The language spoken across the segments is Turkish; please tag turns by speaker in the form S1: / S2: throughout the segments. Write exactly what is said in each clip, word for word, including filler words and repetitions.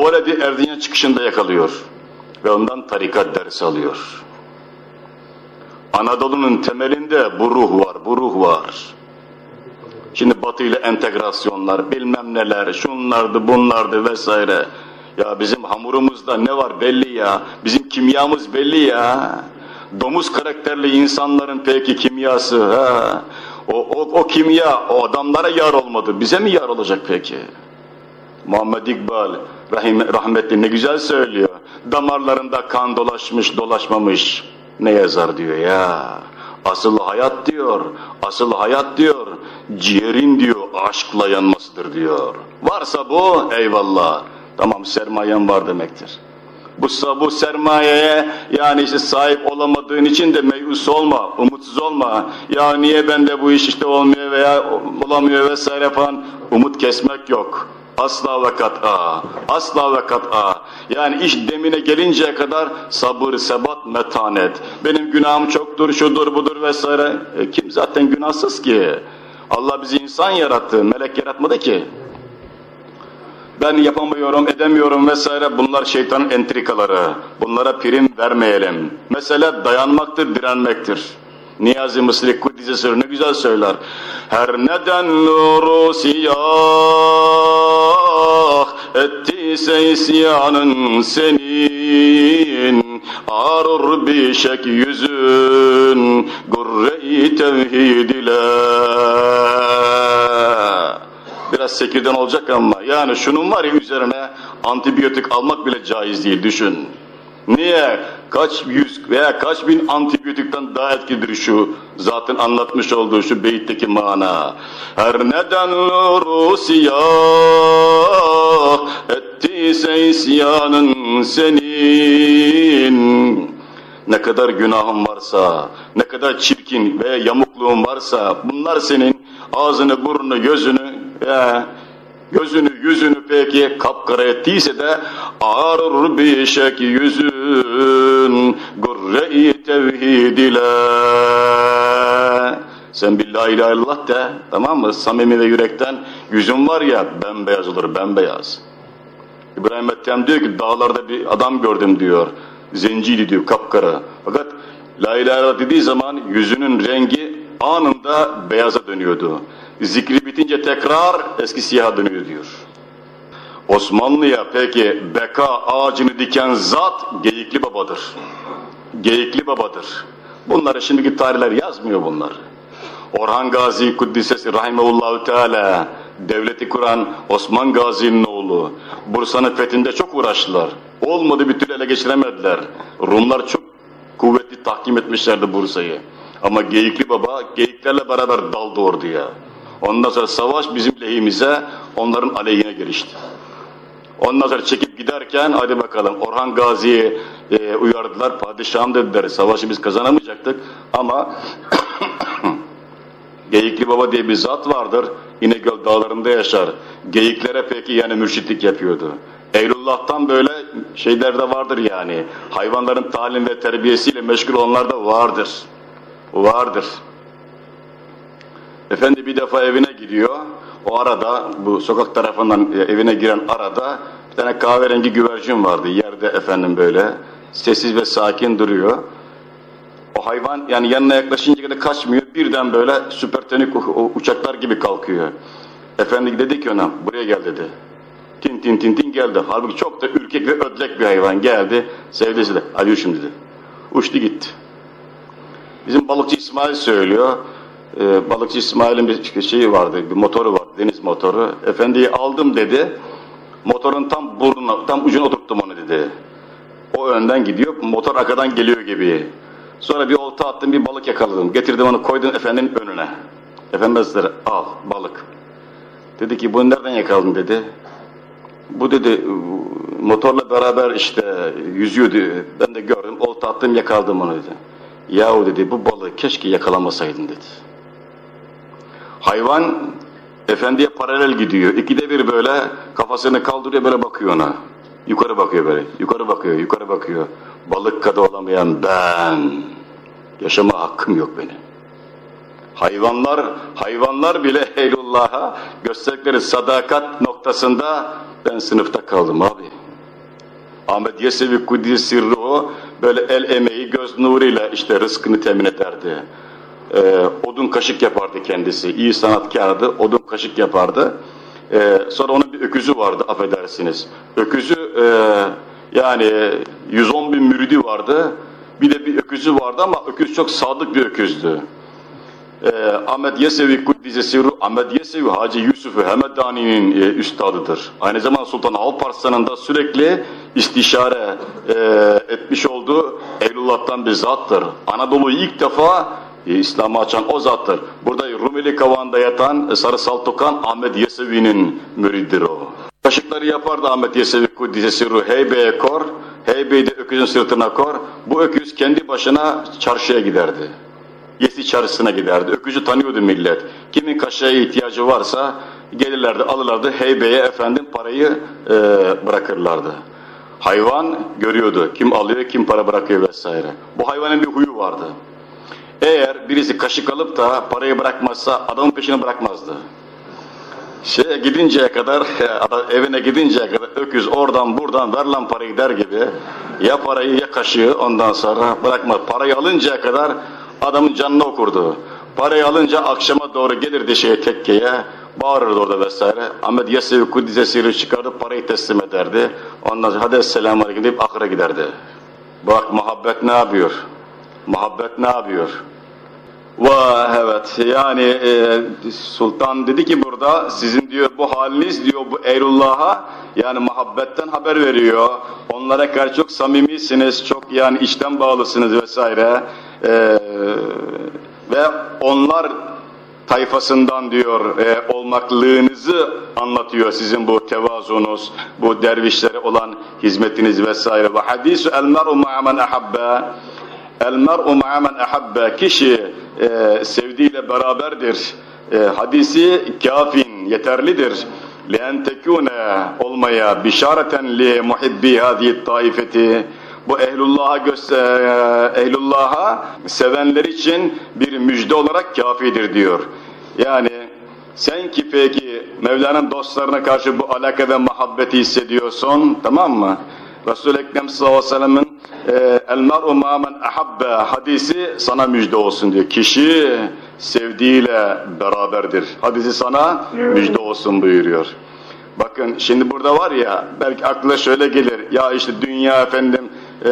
S1: Ovaledi Erzincan çıkışında yakalıyor ve ondan tarikat dersi alıyor. Anadolu'nun temelinde bu ruh var, bu ruh var. Şimdi Batı ile entegrasyonlar, bilmem neler, şunlardı, bunlardı vesaire. Ya bizim hamurumuzda ne var belli ya, bizim kimyamız belli ya. Domuz karakterli insanların peki kimyası, ha? O, o, o kimya, o adamlara yar olmadı, bize mi yar olacak peki? Muhammed İkbal, rahim, rahmetli ne güzel söylüyor. Damarlarında kan dolaşmış, dolaşmamış. Ne yazar diyor ya. Asıl hayat diyor, asıl hayat diyor, ciğerin diyor, aşkla yanmasıdır diyor. Varsa bu, eyvallah. Tamam, sermayen var demektir. Bu, bu sermayeye yani işte sahip olamadığın için de meyus olma, umutsuz olma. Ya niye bende bu iş işte olmuyor veya olamıyor vesaire falan. Umut kesmek yok. Asla ve kat'a, asla ve kat'a. Yani iş demine gelinceye kadar sabır, sebat, metanet. Benim günahım çoktur, şudur, budur vesaire. E, kim zaten günahsız ki? Allah bizi insan yarattı, melek yaratmadı ki. Ben yapamıyorum, edemiyorum vesaire. Bunlar şeytanın entrikaları. Bunlara prim vermeyelim. Mesele dayanmaktır, direnmektir. Niyazi Mısri Kuddise Sırrı ne güzel söyler. Her neden nuru siyah ettiyse isyanın senin, ağrır bir şek yüzün gurre-i tevhid ile. Biraz sekirden olacak ama yani şunun var ya, üzerine antibiyotik almak bile caiz değil, düşün. Niye? Kaç yüz veya kaç bin antibiyotikten daha etkilidir şu zatın anlatmış olduğu şu beyitteki mana. Her neden nuru siyah ettiyse isyanın senin. Ne kadar günahın varsa, ne kadar çirkin veya yamukluğun varsa bunlar senin ağzını, burnunu, gözünü, ya, gözünü, yüzünü peki kapkara ettiyse de ağrır bir şek yüzün gurre-i tevhid ile. Sen bir la ilahe illallah de, tamam mı? Samimi ve yürekten yüzün var ya, bembeyaz olur, bembeyaz. İbrahim Ethem diyor ki dağlarda bir adam gördüm diyor. Zenciydi diyor, kapkara. Fakat la ilahe illallah dediği zaman yüzünün rengi anında beyaza dönüyordu. Zikri bitince tekrar eski siyaha dönüyor diyor. Osmanlı'ya peki beka ağacını diken zat Geyikli Baba'dır. Geyikli Baba'dır. Bunları şimdiki tarihler yazmıyor bunları. Orhan Gazi Kuddisesi Rahimeullahu Teala devleti kuran Osman Gazi'nin oğlu. Bursa'nın fethinde çok uğraştılar. Olmadı, bir türlü ele geçiremediler. Rumlar çok kuvvetli tahkim etmişlerdi Bursa'yı. Ama Geyikli Baba geyiklerle beraber daldı orduya. Ondan sonra savaş bizim lehimize, onların aleyhine gelişti. Ondan sonra çekip giderken hadi bakalım Orhan Gazi'yi e, uyardılar. Padişahım dediler, savaşı biz kazanamayacaktık ama Geyikli Baba diye bir zat vardır, İnegöl dağlarında yaşar. Geyiklere peki yani mürşitlik yapıyordu. Eylullah'tan böyle şeyler de vardır yani. Hayvanların talim ve terbiyesiyle meşgul olanlar da vardır. Vardır. Efendi bir defa evine gidiyor. O arada bu sokak tarafından evine giren arada bir tane kahverengi güvercin vardı. Yerde efendim böyle sessiz ve sakin duruyor. O hayvan yani yanına yaklaşınca kadar kaçmıyor. Birden böyle süpersonik uçaklar gibi kalkıyor. Efendi dedi ki ona buraya gel dedi. Tin tin tin tin geldi. Halbuki çok da ürkek ve ödlek bir hayvan geldi. Sevdisi de hadi uçun dedi. Uçtu gitti. Bizim balıkçı İsmail söylüyor. Ee, balıkçı İsmail'in bir şeyi vardı, bir motoru vardı, deniz motoru. Efendiyi aldım dedi. Motorun tam burnuna, tam ucuna oturttum onu dedi. O önden gidiyor, motor arkadan geliyor gibi. Sonra bir olta attım, bir balık yakaladım. Getirdim onu, koydum efendinin önüne. Efendi Hazretleri al balık. Dedi ki bunu nereden yakaladın dedi. Bu dedi motorla beraber işte yüzüyordu. Ben de gördüm, olta attım, yakaladım onu dedi. Yahu dedi bu balığı keşke yakalamasaydın dedi. Hayvan efendiye paralel gidiyor. İkide bir böyle kafasını kaldırıyor, böyle bakıyor ona. Yukarı bakıyor böyle. Yukarı bakıyor, yukarı bakıyor. Balık kadı olamayan ben. Yaşama hakkım yok benim. Hayvanlar, hayvanlar bile Eylullah'a gösterdikleri sadakat noktasında ben sınıfta kaldım abi. Ahmet Yesevi Kuddis Sirri o böyle el emeği göz nuruyla işte rızkını temin ederdi. Ee, odun kaşık yapardı kendisi. İyi sanatkardı, odun kaşık yapardı. Ee, sonra onun bir öküzü vardı, affedersiniz. Öküzü e, yani yüz on bin müridi vardı. Bir de bir öküzü vardı ama öküz çok sadık bir öküzdü. Ee, Ahmet Yesevi Kuddise Sirru, Ahmet Yesevi Hacı Yusuf-u Hemedani'nin e, üstadıdır. Aynı zamanda Sultan Alparslan'ın da sürekli istişare e, etmiş olduğu Evlullah'tan bir zattır. Anadolu'yu ilk defa e, İslam'ı açan o zattır. Burada Rumeli Kavağı'nda yatan e, Sarı Saltokan Ahmet Yesevi'nin mürididir o. Kaşıkları yapardı Ahmet Yesevi Kuddise Sirru, heybeye kor, heybeyi de öküzün sırtına kor. Bu öküz kendi başına çarşıya giderdi. Yesi çarşısına giderdi. Öküzü tanıyordu millet. Kimin kaşığa ihtiyacı varsa gelirlerdi, alırlardı. Heybeye efendim parayı e, bırakırlardı. Hayvan görüyordu. Kim alıyor, kim para bırakıyor vesaire. Bu hayvanın bir huyu vardı. Eğer birisi kaşık alıp da parayı bırakmazsa adamın peşini bırakmazdı. Şeye gidinceye kadar, evine gidinceye kadar öküz oradan buradan ver lan parayı der gibi ya parayı ya kaşığı ondan sonra bırakmaz. Parayı alıncaya kadar adamın canını okurdu. Parayı alınca akşama doğru gelirdi şeye tekkeye, bağırırdı orada vesaire. Ahmet Yesevi Kuddise Sirri çıkardı, parayı teslim ederdi. Ondan sonra hadi selamun aleyküm deyip ahire giderdi. Bak muhabbet ne yapıyor? Muhabbet ne yapıyor? Vah evet yani e, Sultan dedi ki burada sizin diyor bu haliniz diyor bu Eylullah'a yani muhabbetten haber veriyor. Onlara karşı çok samimisiniz, çok yani içten bağlısınız vesaire. Ee, ve onlar tayfasından diyor e, olmaklığınızı anlatıyor sizin bu tevazunuz, bu dervişlere olan hizmetiniz vesaire. Ve hadisu el mer'u ma'a men ahabbe, el mer'u ma'a men ahabbe, kişi e, sevdiğiyle beraberdir. E, hadisi kâfin, yeterlidir. لَاَنْ تَكُونَ olmaya bişareten li muhibbi hâzihi taifeti, bu ehlullah'a ehlullah'a sevenler için bir müjde olarak kafidir diyor. Yani sen ki peki Mevla'nın dostlarına karşı bu alaka ve muhabbeti hissediyorsun, tamam mı? Resul-i Ekrem sallallahu aleyhi ve sellem'in el mer'u ma men ahabbe hadisi sana müjde olsun diyor. Kişi sevdiğiyle beraberdir. Hadisi sana müjde olsun buyuruyor. Bakın şimdi burada var ya, belki akla şöyle gelir, ya işte dünya efendim e,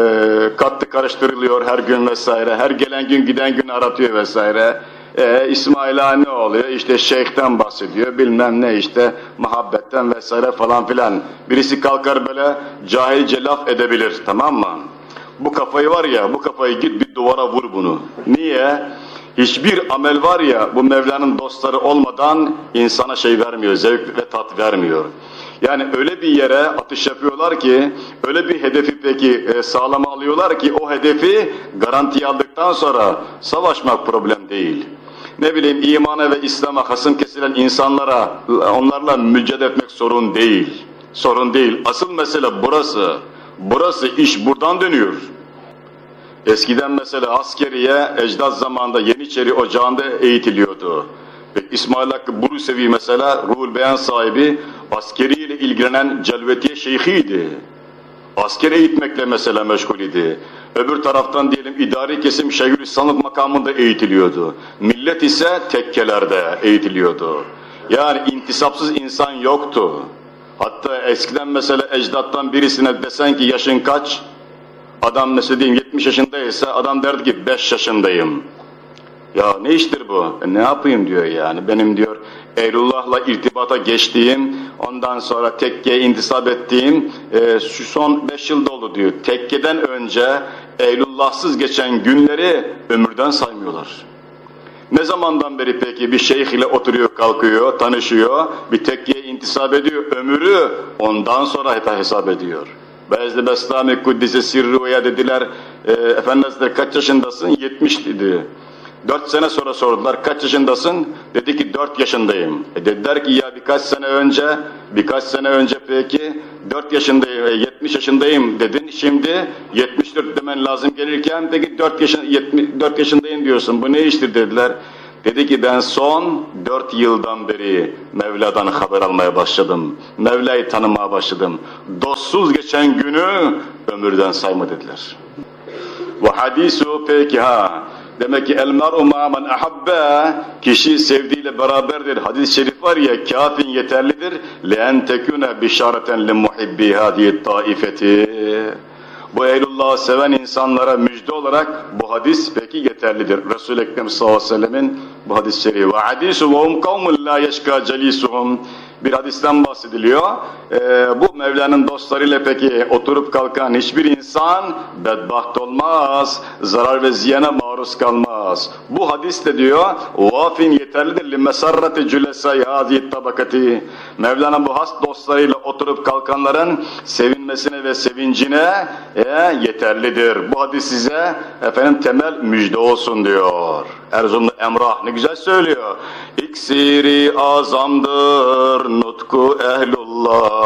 S1: katlı karıştırılıyor her gün vesaire, her gelen gün giden gün aratıyor vesaire. E, İsmail'a ne oluyor? İşte şeyhten bahsediyor, bilmem ne işte muhabbetten vesaire falan filan. Birisi kalkar böyle cahilce laf edebilir, tamam mı? Bu kafayı var ya, bu kafayı git bir duvara vur bunu. Niye? Hiçbir amel var ya bu Mevla'nın dostları olmadan insana şey vermiyor, zevk ve tat vermiyor. Yani öyle bir yere atış yapıyorlar ki, öyle bir hedefi peki e, sağlama alıyorlar ki o hedefi garantiye aldıktan sonra savaşmak problem değil. Ne bileyim imana ve İslam'a hasım kesilen insanlara onlarla mücadele etmek sorun değil. Sorun değil. Asıl mesele burası. Burası iş buradan dönüyor. Eskiden mesela askeriye ecdat zamanında Yeniçeri Ocağı'nda eğitiliyordu. Ve İsmail Hakkı Burusevi mesela Ruhul Beyan sahibi askeriyle ilgilenen Celvetiye şeyhiydi. Asker eğitmekle mesela meşgul idi. Öbür taraftan diyelim idari kesim Şeyhülislamlık makamında eğitiliyordu. Millet ise tekkelerde eğitiliyordu. Yani intisapsız insan yoktu. Hatta eskiden mesela ecdattan birisine desen ki yaşın kaç? Adam mesela diyeyim yetmiş yaşındaysa adam derdi ki beş yaşındayım. Ya ne iştir bu? E ne yapayım diyor yani. Benim diyor Eylullah'la irtibata geçtiğim, ondan sonra tekkeye intisap ettiğim e, şu son beş yılda oldu diyor. Tekkeden önce Eylullah'sız geçen günleri ömürden saymıyorlar. Ne zamandan beri peki bir şeyh ile oturuyor, kalkıyor, tanışıyor, bir tekkeye intisap ediyor, ömrü ondan sonra hesap ediyor. Bezli Bestami Kuddise Sirru'ya dediler, e, Efendimiz kaç yaşındasın? yetmiş dedi. Dört sene sonra sordular, kaç yaşındasın? Dedi ki dört yaşındayım. E dediler ki ya birkaç sene önce, birkaç sene önce peki dört yaşındayım, yetmiş yaşındayım dedin. Şimdi yetmiş dört demen lazım gelirken peki dört yaşın, yetmiş dört yaşındayım diyorsun. Bu ne iştir dediler. Dedi ki ben son dört yıldan beri Mevla'dan haber almaya başladım. Mevla'yı tanımaya başladım. Dostsuz geçen günü ömürden sayma dediler. Ve hadisu peki ha. Demek ki el mer'u ma men ahabbe, kişi sevdiğiyle beraberdir. Hadis-i şerif var ya, kâfin yeterlidir. Le'en tekûne bişareten li muhibbi hâdihi taifeti. Bu ehlullah'ı seven insanlara müjde olarak bu hadis peki yeterlidir. Resul-i Ekrem sallallahu aleyhi ve sellemin bu hadis-i şerifi. Ve hadisu ve hum kavmun la yeşkâ celisuhum. Bir hadisten bahsediliyor. Ee, bu Mevla'nın dostlarıyla peki oturup kalkan hiçbir insan bedbaht olmaz, zarar ve ziyana maruz kalmaz. Bu hadis de diyor, vafin yeterlidir li mesarrati cülesâ-i hâzî tabakati. Mevla'nın bu has dostlarıyla oturup kalkanların sevinmesine ve sevincine e, yeterlidir. Bu hadis size efendim temel müjde olsun diyor. Erzurumlu Emrah ne güzel söylüyor. İksiri azamdır nutku ehlullah.